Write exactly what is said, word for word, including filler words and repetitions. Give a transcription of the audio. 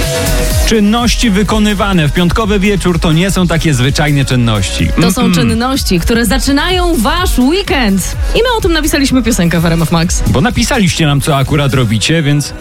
Czynności wykonywane w piątkowy wieczór to nie są takie zwyczajne czynności. To są czynności, które zaczynają wasz weekend. I my o tym napisaliśmy piosenkę w R M F Max. Bo napisaliście nam, co akurat robicie, więc